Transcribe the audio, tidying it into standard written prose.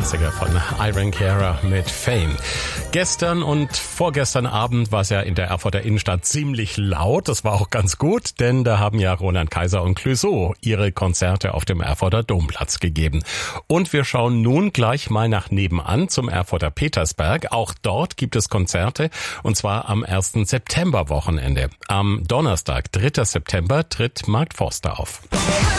Klassiker von Iron Cara mit Fame. Gestern und vorgestern Abend war es ja in der Erfurter Innenstadt ziemlich laut. Das war auch ganz gut, denn da haben ja Roland Kaiser und Clouseau ihre Konzerte auf dem Erfurter Domplatz gegeben. Und wir schauen nun gleich mal nach nebenan zum Erfurter Petersberg. Auch dort gibt es Konzerte, und zwar am 1. Septemberwochenende. Am Donnerstag, 3. September, tritt Mark Forster auf.